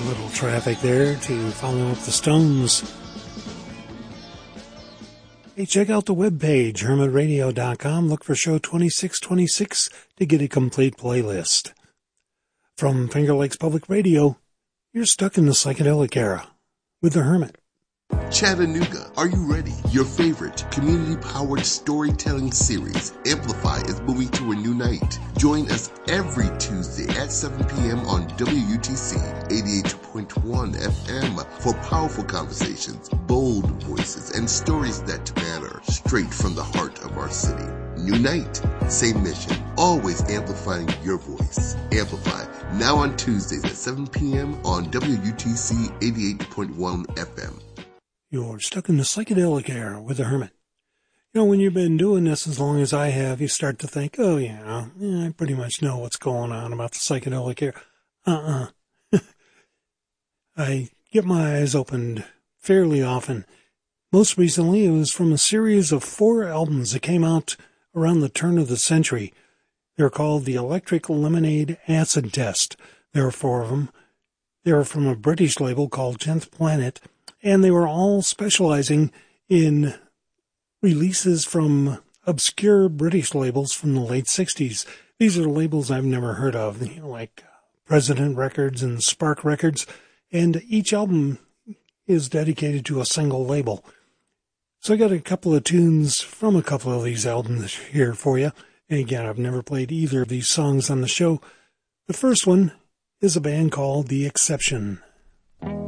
Little Traffic there to follow up the Stones. Hey, check out the webpage, hermitradio.com. Look for show 2626 to get a complete playlist. From Finger Lakes Public Radio, you're stuck in the psychedelic era with the Hermit. Chattanooga, are you ready? Your favorite community-powered storytelling series, Amplify, is moving to a new night. Join us every Tuesday at 7 p.m. on WUTC 88.1 FM for powerful conversations, bold voices, and stories that matter, straight from the heart of our city. New night, same mission, always amplifying your voice. Amplify, now on Tuesdays at 7 p.m. on WUTC 88.1 FM. You're stuck in the psychedelic era with the Hermit. You know, when you've been doing this as long as I have, you start to think, oh yeah, I pretty much know what's going on about the psychedelic era. I get my eyes opened fairly often. Most recently, it was from a series of 4 albums that came out around the turn of the century. They're called the Electric Lemonade Acid Test. There are 4 of them. They were from a British label called 10th Planet, and they were all specializing in releases from obscure British labels from the late 60s. These are labels I've never heard of, you know, like President Records and Spark Records, and each album is dedicated to a single label. So I got a couple of tunes from a couple of these albums here for you. And again, I've never played either of these songs on the show. The first one is a band called The Exception.